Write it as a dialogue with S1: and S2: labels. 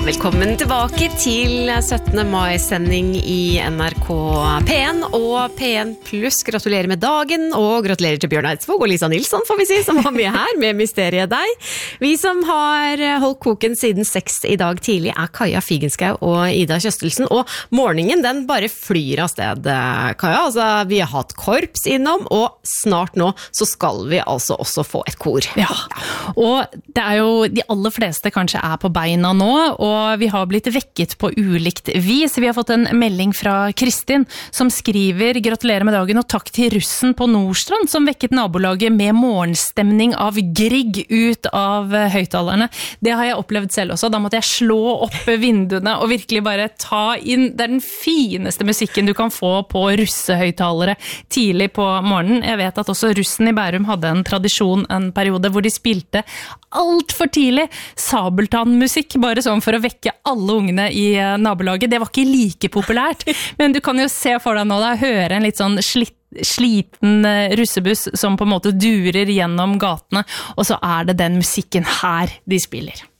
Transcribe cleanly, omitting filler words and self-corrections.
S1: velkommen tilbake til 17. mai-sending i NRK P1 og P1 Pluss. Gratulerer med dagen, og gratulerer til Bjørn Eidsvåg og Lisa Nilsson, får vi si, som var med her med Mysteriet deg. Vi som har holdt koken siden 6 i dag tidlig Kaja Figenschou og Ida Kjøstelsen, og morgenen den bare flyr av sted, Kaja. Altså, vi har hatt korps innom, og snart nå så skal vi altså også få et kor.
S2: Ja, og det jo de aller fleste kanskje på beina nå, og vi har blitt vekket på ulikt vis. Vi har fått en melding fra Kristin som skriver: gratulerer med dagen og takk til russen på Nordstrand som vekket nabolaget med morgenstemning av Grieg ut av høyttalerne. Det har jeg opplevd selv også. Da måtte jeg slå opp vinduene og virkelig bare ta inn. Det den fineste musikken du kan få på russehøyttalere tidlig på morgenen. Jeg vet at også russen i Bærum hadde en tradisjon en periode hvor de spilte alt for tidlig Sabeltann-musikk, bare sånn for å vekke alle ungene i nabolaget. Det var ikke like populært, men du kan jo se for deg nå da, høre en litt sånn sliten russebuss som på en måte durer gjennom gatene, og så det den musikken her de spiller.